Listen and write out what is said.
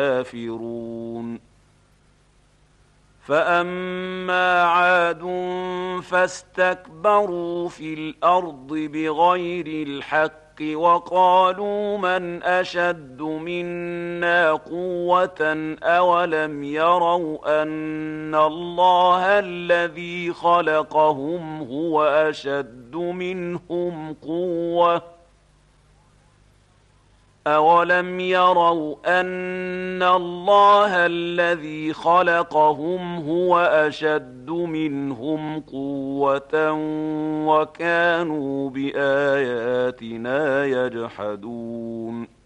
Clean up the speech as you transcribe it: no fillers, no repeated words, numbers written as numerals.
الكافرون. فأما عاد فاستكبروا في الأرض بغير الحق وقالوا من أشد منا قوة أولم يروا أن الله الذي خلقهم هو أشد منهم قوة أولم يروا أن الله الذي خلقهم هو أشد منهم قوة وكانوا بآياتنا يجحدون